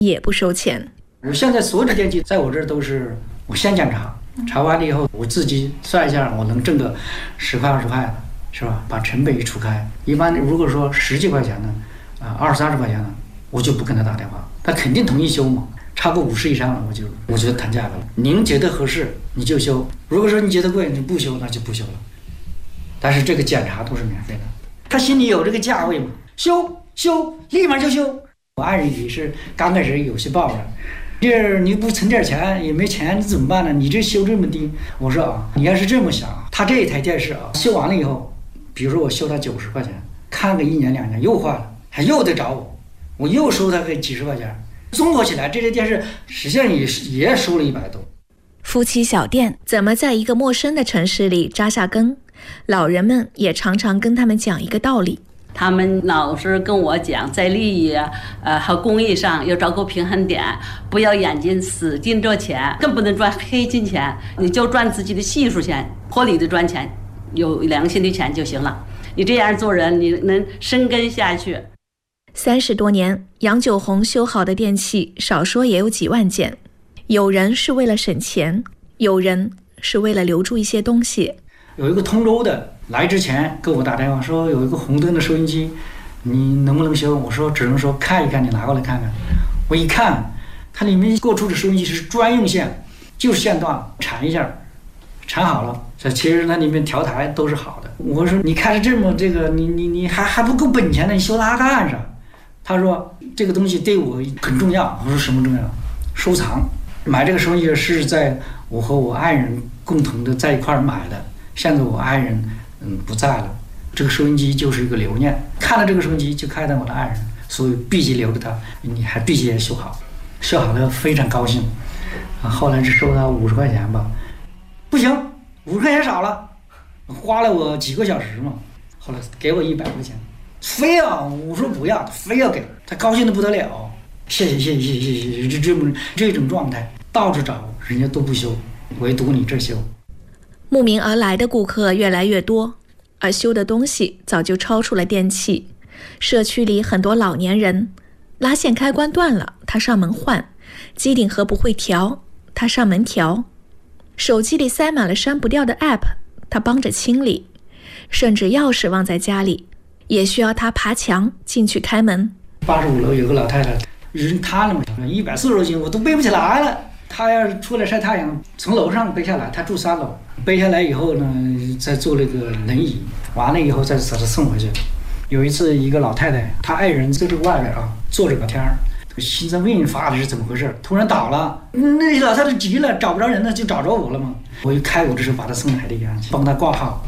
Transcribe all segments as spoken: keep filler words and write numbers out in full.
也不收钱。 我现在所有的电器在我这儿都是我先检查，查完了以后我自己算一下，我能挣个十块二十块的，是吧？把成本一除开，一般如果说十几块钱的，啊二三十块钱的，我就不跟他打电话，他肯定同意修嘛。超过五十以上了，我就我就谈价格了。您觉得合适你就修，如果说你觉得贵你不修，那就不修了。但是这个检查都是免费的，他心里有这个价位嘛，修修立马就修。我爱人也是刚开始有些抱怨，这你不存点钱也没钱，你怎么办呢？你这修这么低。我说啊，你要是这么想，他这一台电视啊，修完了以后，比如说我修他九十块钱，看个一年两年又坏了，还又得找我，我又收他个几十块钱。综合起来，这台电视实际上也也收了一百多。 夫妻小店怎么在一个陌生的城市里扎下根？老人们也常常跟他们讲一个道理， 他们老是跟我讲，在利益啊，呃和公益上要找个平衡点，不要眼睛死盯着钱，更不能赚黑金钱，你就赚自己的技术钱，合理的赚钱，有良心的钱就行了。你这样做人，你能生根下去。 三十多年，杨九红修好的电器少说也有几万件。有人是为了省钱，有人是为了留住一些东西。 有一个通州的来之前给我打电话说有一个红灯的收音机，你能不能修？我说只能说看一看，你拿过来看看。我一看，它里面过出的收音机是专用线，就是线段缠一下，缠好了。这其实它里面调台都是好的。我说你看着这么这个，你你你还还不够本钱呢，你修它干啥？他说这个东西对我很重要。我说什么重要？收藏。买这个收音机是在我和我爱人共同的在一块儿买的。现在我爱人嗯不在了，这个收音机就是一个留念。看了这个收音机就看到我的爱人，所以必须留着它。你还必须也修好，修好了非常高兴。啊，后来只收他五十块钱吧，不行，五十块钱少了，花了我几个小时嘛。后来给我一百块钱。非要我说不要，非要给他，高兴的不得了。谢谢谢谢谢谢谢谢，这这么这种状态，到处找人家都不修，唯独你这修。 慕名而来的顾客越来越多，而修的东西早就超出了电器。社区里很多老年人，拉线开关断了，他上门换；机顶盒不会调，他上门调；手机里塞满了删不掉的 app， 他帮着清理；甚至钥匙忘在家里，也需要他爬墙进去开门。 八十五楼有个老太太，人瘫了嘛，一百四十多斤，我都背不起来了。她要是出来晒太阳，从楼上背下来，她住三楼，背下来以后呢，再坐那个轮椅，完了以后再把她送回去。有一次，一个老太太，她爱人在这个外边啊，坐着聊天，心脏病发的是怎么回事？突然倒了，那老太太急了，找不着人了，就找着我了嘛。我一开我这时候把她送海淀医院去，帮她挂号。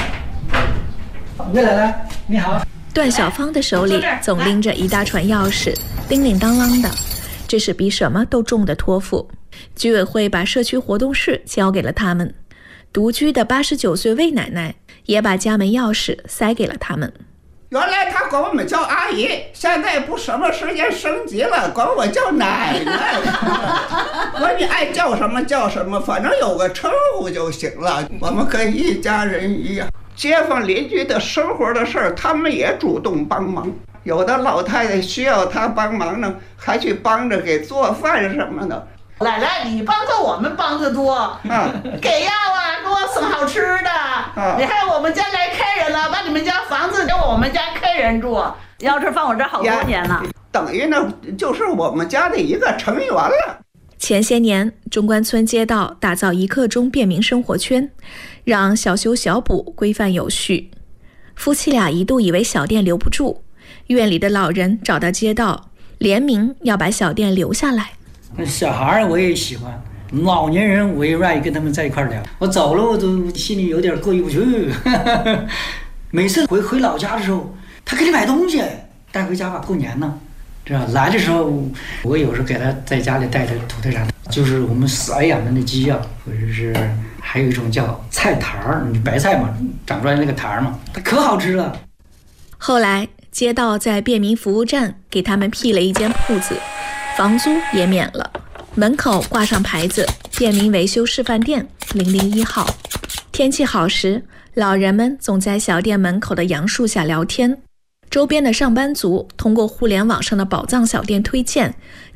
魏奶奶，你好。 段小芳的手里总拎着一大串钥匙，叮铃当啷的，这是比什么都重的托付。居委会把社区活动室交给了他们，独居的八十九岁魏奶奶也把家门钥匙塞给了他们。 原来她管我们叫阿姨，现在不什么时间升级了，管我叫奶奶。管你爱叫什么叫什么，反正有个称呼就行了。我们跟一家人一样，街坊邻居的生活的事儿，他们也主动帮忙。有的老太太需要他帮忙呢，还去帮着给做饭什么的。 奶奶，你帮着我们帮着多，啊，给药啊，给我省好吃的。啊，你看我们家来客人了，把你们家房子给我们家客人住，钥匙放我这好多年了， 等于呢就是我们家的一个成员了。 前些年，中关村街道打造一刻钟便民生活圈，让小修小补规范有序。夫妻俩一度以为小店留不住，院里的老人找到街道，联名要把小店留下来。 小孩我也喜欢，老年人我也愿意跟他们在一块聊。我走了我都心里有点过意不去。每次回回老家的时候，他给你买东西带回家吧，过年呢，是吧？来的时候我有时候给他在家里带的土特产，就是我们饲养的那鸡啊，或者是还有一种叫菜坛儿，白菜嘛长出来那个坛儿嘛，它可好吃了。 后来街道在便民服务站给他们辟了一间铺子，房租也免了，门口挂上牌子，便民维修示范店零零一号。天气好时，老人们总在小店门口的杨树下聊天，周边的上班族通过互联网上的宝藏小店推荐，